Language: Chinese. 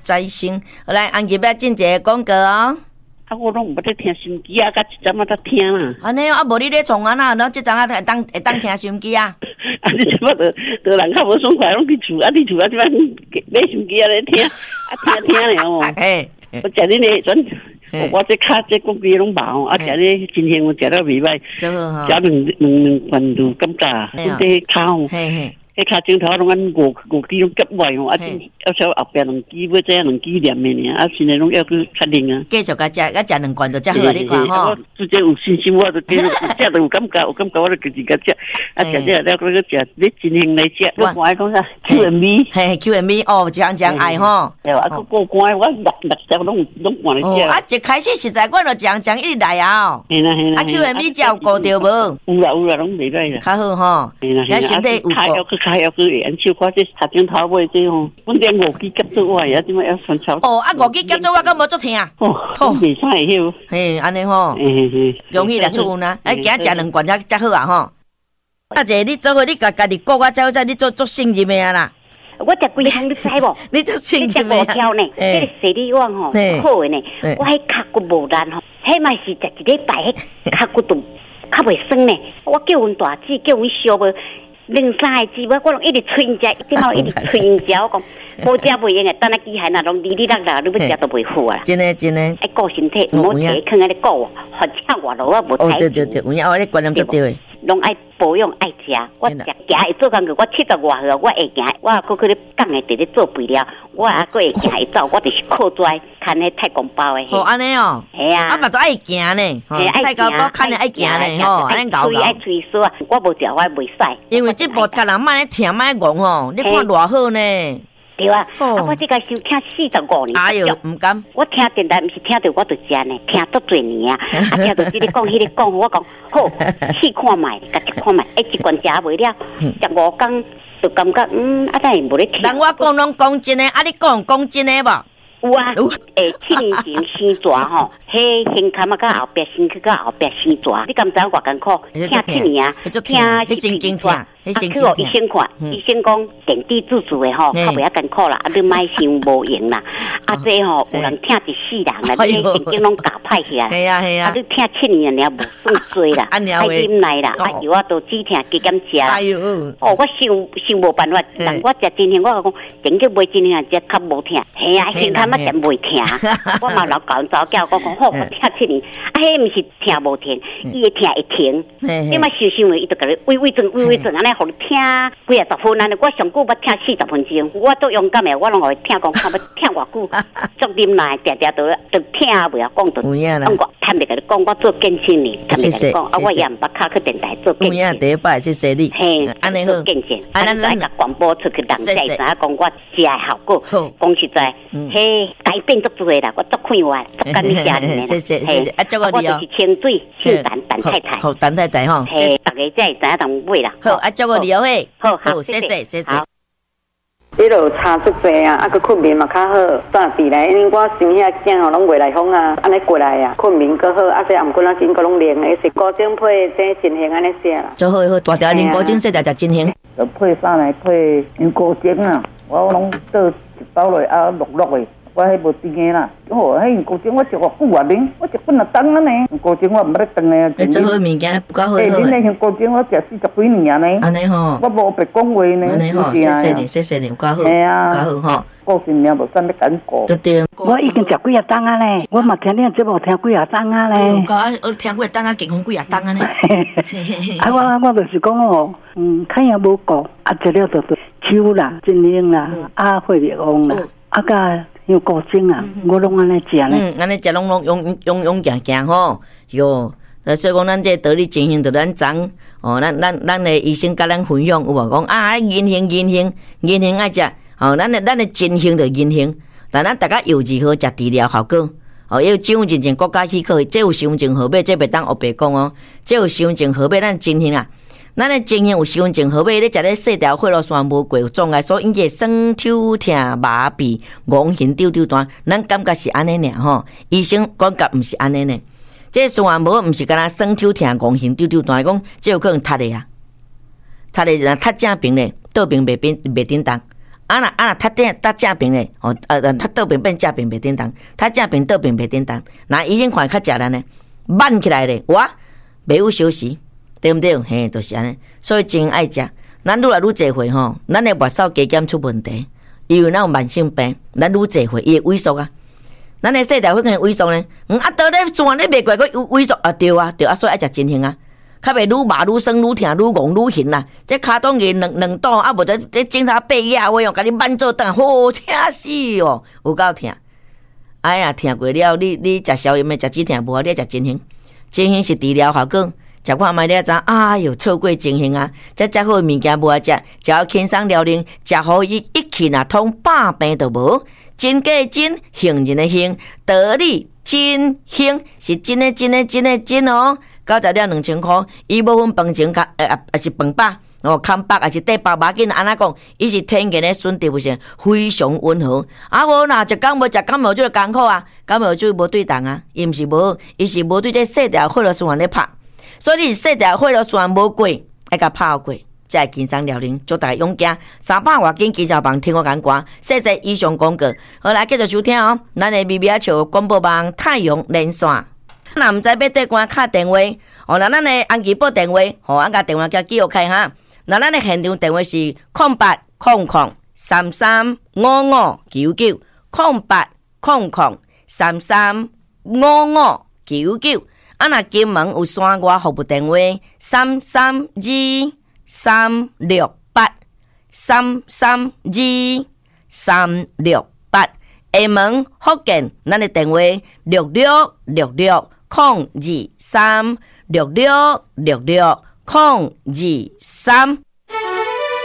再生。好来，安吉要进一个广告哦。 我拢无咧听收音机啊，甲一阵仔在听啦。 安尼啊，无你咧创啊呐，然后即阵啊会当听收音机啊。 啊，你即摆都人较无爽快，拢去厝啊，你厝啊即摆买收音机啊咧听，啊听咧哦。 嘿， 我食恁咧阵，我这卡这国机拢饱，啊食咧真香，我食了袂歹，食两罐就感觉，这卡哦。 嘿嘿。 迄卡镜头拢按5支拢夹歪吼，啊，要稍后边2支，要这样2支念的尔，啊，现在拢要去确认啊。 继续甲食2罐就遮好，你看吼。 我直接有信心，我就继续食就有感觉，我就自己甲食，啊，食了搁食，你真香来食。我看讲啥 QMB， 嘿 QMB 哦，讲爱吼。 对啊，过关我6只拢换来食。 啊，一开始实在我就讲一直来啊。 嘿啦。 啊 QMB 才有顾着无？ 有啦，拢袂歹啦。 较好吼。 嘿啦， 身体有顾。 开要去研究，看这下镜头尾这吼，阮连5支夹做我呀，即摆要穿超。 哦，啊5支夹做我，敢无足听。 哦，袂使会晓。 嘿，安尼吼。容易来出运啊！哎，今仔食2罐才好啊吼。啊，姐，你做伙你家己顾我照你做信任的啊啦。 我食规项你知无？ 你做信任的。 你食无挑呢？这个洗理碗吼，好的呢。我迄脚骨无烂吼，迄嘛是食一礼拜，迄脚骨都较袂酸呢。我叫阮大姊，叫阮小妹。2-3个姊妹，我拢一直催因食，一直一直催因食。我讲无食袂用诶，等下机械若拢哩哩啦啦，你要食都袂好啊。 真诶。 爱顾身体，唔好摕去囥安尼顾，反正活路我无太。 对，有影，我咧观念足对诶。 拢爱保养爱食，我食行会做工课，我70外岁，我会行，我搁去咧讲诶，伫咧做肥料，我还搁会行会走，我就是靠拽看迄太公包诶。 哦，安尼哦。 系啊。 啊嘛都爱行呢，太公包看咧爱行呢，吼，安尼搞。 爱吹簌啊，我无食我袂使。 因为这部甲人莫咧听莫讲吼，你看偌好呢。 对啊，我这个收听45年。 哎呦，唔敢！ 我听电台，毋是听到我就食呢，听足多年啊！啊，听到这个讲，迄个讲，我讲好，试看卖，甲食看卖，一罐食袂了，15天就感觉啊，咱无咧听。 人我讲拢讲真诶，啊，你讲真诶无？ 有啊，7年前生蛇吼，迄胸坎啊，甲后壁身躯甲后壁生蛇，你敢知我艰苦？听7年啊，听迄神经痛， 去互医生看，医生讲电地自助诶吼，较袂遐艰苦啦，啊，你莫想无用啦，啊，这吼有人听一世人啦，你神经拢搞歹去啊， 系啊， 啊，你听7年了，无算多啦，爱忍耐啦，啊，药啊都止痛加减食。哎呦，哦，我想无办法，人我食真香，我讲顶去买真香，食较无痛，系啊，胸坎嘛真袂痛，我嘛老教早教我讲好，我听7年，啊，迄毋是听无停，伊会听会停，你嘛想想伊就甲你微整安尼。互你听几啊10分安尼，我上久捌听40分钟，我都勇敢诶，我拢会听讲，看要听偌久，足忍耐，定都听袂啊，讲到，我坦白甲你讲，我做健身呢，坦白甲你讲，啊，我也毋捌卡去电台做健身。 第一摆谢谢你， 嘿， 安尼好， 健身，咱甲广播出去，人才知影讲我食诶效果。讲实在，嘿，改变足多啦，我足快活，足甘你食呢。 谢谢，啊，祝我就是清水姓陈太太， 好，陈太太吼， 嘿，大家才会知影同买啦。 好，啊，祝我你嘿， 好， 谢谢。 你落差足济啊，个困眠嘛较好，早起来，因为我生遐囝吼拢袂来风啊，安尼过来啊，困眠搁好，啊，这颔骨仔筋搁拢练诶，是高精配这真型安尼写啦。 做好，大条零高精细条食真型。 就配啥来配高精啊，我拢倒一包落啊，落诶。我迄无甜诶啦，哦，迄高精我食偌久啊，恁我食几若顿安尼，高精我毋捌顿诶。 你做好物件不够好。 恁那像高精我食40几年啊呢。 安尼吼。 我无白讲话呢。 安尼吼，谢谢你，有够好。 系啊。 够好吼。 顾身命无啥物敢顾。 对。 我已经食几啊顿啊咧，我嘛听恁节目听几啊顿啊咧。 有够啊！我听几啊顿啊，健康几啊顿啊呢。 啊，我就是讲哦，看也无顾，啊，食了就手啦、真灵啦、啊，血液旺啦，啊，甲。有高精啊，我拢安尼食咧。 安尼食拢勇行吼，哟。所以讲，咱这道理真行，就咱讲哦，咱的医生甲咱分享有无？讲啊，银杏爱食，哦，咱的真行就银杏，但咱大家又如何食治疗效果？哦，要上进前国家去考，这有伤情号码，这袂当黑白讲哦，这有伤情号码，咱真行啊。咱的真行有伤情号码，你食咧细条血路线无过有障碍，所以引起酸抽痛、麻痹、恶心、丢单，咱感觉是安尼尔吼。医生感觉毋是安尼呢。这线无毋是干那酸抽痛、恶心、丢单，讲这有可能塌的啊，塌的若塌正平咧，倒平袂叮当。 那他正平咧，他倒平变正平袂叮当，他正平倒平袂叮当。那医生看较食咱呢，慢起来咧，哇，袂有休息，对不对？嘿，就是安尼。所以真爱食，咱愈来愈侪岁吼，咱的末梢加减出问题，因为咱有慢性病，咱愈侪岁伊会萎缩啊。咱的细条会跟萎缩呢？倒咧转咧袂过，佫萎缩啊，对啊，所以爱食真香啊。较袂愈麻愈酸愈疼愈戆愈痕啦，这骹当硬两刀啊，无这警察八夜话哦，甲你慢做等，好疼死哦，有够疼。哎呀，疼过了，你食消炎的食止疼无？你食真香，真香是治疗效果。食看卖了知，哎哟，错过真香啊！这好的物件无啊食，只要轻松疗龄，食好伊一气啊，通百病都无。真假真，杏仁的杏，道理真香，是真的真哦。90了2000块，伊无分饭前也是饭饱，空饱也是底饱，马紧安那讲，伊是天然的选择性，非常温和。啊无啦，一工无食感冒就艰苦啊，感冒就无对动啊，伊毋是无，伊是无对这细条血流循环咧拍，所以你细条血流循环无过，爱甲拍过，才会轻松疗龄。祝大家勇敢，300外斤技巧棒，听我讲歌，谢谢以上广告。好来继续收听哦，咱的咪咪笑广播网太阳连线。那毋知要对官敲电话，那咱的安吉报电话，俺甲电话叫记录开哈。那咱的现场电话是0800335599，0800335599。那金门有线外服务电话332368，332368。厦门福建，咱的电话66660236660623。